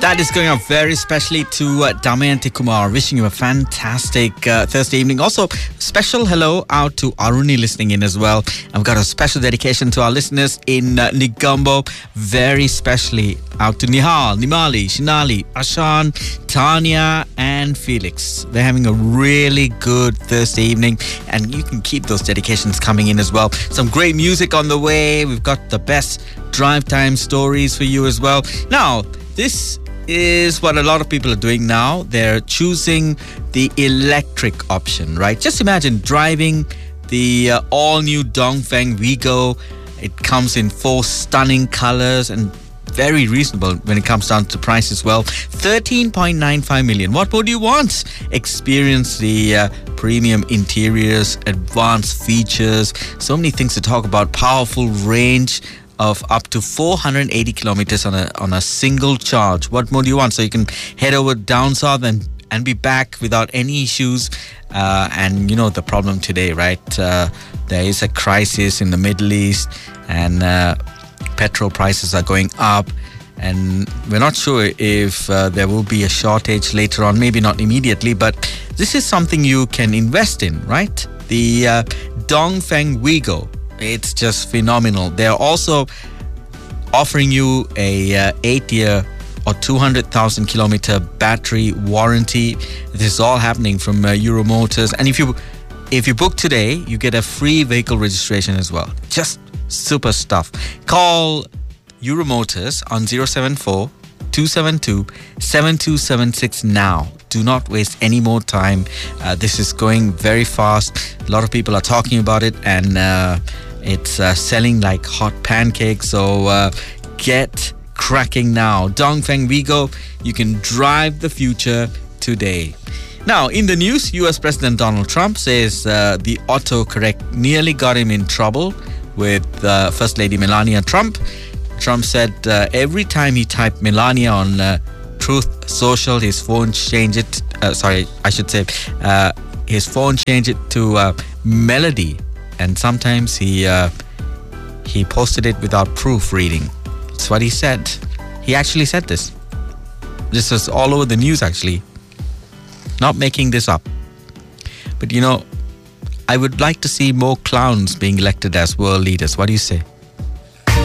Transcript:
That is going out very specially to Damayanti Kumar, wishing you a fantastic Thursday evening. Also, special hello out to Aruni listening in as well. I've got a special dedication to our listeners in Negombo. Very specially out to Nihal, Nimali, Shinali, Ashan, Tanya and Felix. They're having a really good Thursday evening and you can keep those dedications coming in as well. Some great music on the way. We've got the best drive time stories for you as well. Now, this is what a lot of people are doing now. They're choosing the electric option, right? Just imagine driving the all-new Dongfeng Vigo. It comes in 4 stunning colors and very reasonable when it comes down to price as well. 13.95 million. What more do you want? Experience the premium interiors, advanced features, so many things to talk about. Powerful range of up to 480 kilometers on a single charge. What more do you want? So you can head over down south and be back without any issues. And you know the problem today, right? There is a crisis in the Middle East and petrol prices are going up. And we're not sure if there will be a shortage later on. Maybe not immediately, but this is something you can invest in, right? The Dongfeng Vigo. It's just phenomenal. They're also offering you a 8-year or 200,000 kilometer battery warranty. This is all happening from Euro Motors. And if you book today, you get a free vehicle registration as well. Just super stuff. Call Euro Motors on 074 272 7276 now. Do not waste any more time. This is going very fast. A lot of people are talking about it and it's selling like hot pancakes. So get cracking now. Dongfeng Vigo, you can drive the future today. Now, in the news, US President Donald Trump says the autocorrect nearly got him in trouble with First Lady Melania Trump. Trump said every time he typed Melania on Truth Social, his phone changed it. His phone changed it to Melody, and sometimes he posted it without proofreading. That's what he said. He actually said this. This was all over the news, actually. Not making this up. But you know, I would like to see more clowns being elected as world leaders. What do you say?